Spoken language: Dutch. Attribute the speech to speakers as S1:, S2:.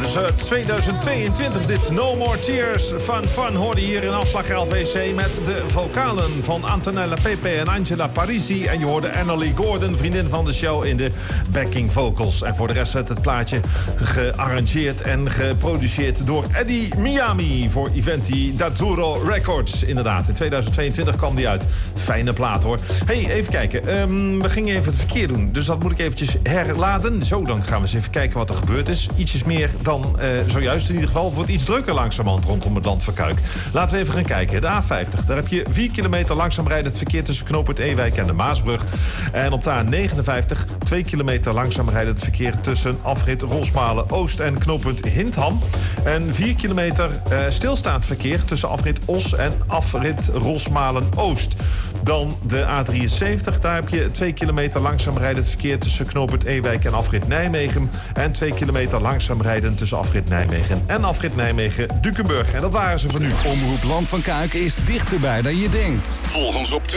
S1: 2022. Dit No More Tears Fun hoorde hier in afslag LVC met de vocalen van Antonella Pepe en Angela Parisi. En je hoorde Annalie Gordon, vriendin van de show, in de backing vocals. En voor de rest werd het plaatje gearrangeerd en geproduceerd door Eddie Miami voor Eventi Dazzurro Records. Inderdaad, in 2022 kwam die uit. Fijne plaat hoor. Hey, even kijken. We gingen even het verkeer doen, dus dat moet ik eventjes herladen. Zo, dan gaan we eens even kijken wat er gebeurd is. Ietsjes meer dan zojuist in ieder geval. Het wordt iets drukker langzamerhand rondom het land van Kuik. Laten we even gaan kijken. De A50, daar heb je 4 kilometer langzaam rijdend verkeer tussen knooppunt Ewijk en de Maasbrug. En op de A59 2 kilometer langzaam rijdend verkeer tussen afrit Rosmalen-Oost en knooppunt Hintham. En 4 kilometer stilstaand verkeer tussen afrit Os en afrit Rosmalen-Oost. Dan de A73, daar heb je 2 kilometer langzaam rijdend verkeer tussen knooppunt Ewijk en afrit Nijmegen. En 2 kilometer langzaam rijden tussen afrit Nijmegen en afrit Nijmegen-Dukenburg. En dat waren ze voor nu.
S2: Omroep Land van Kuik is dichterbij dan je denkt.
S3: Volg ons op Twitter.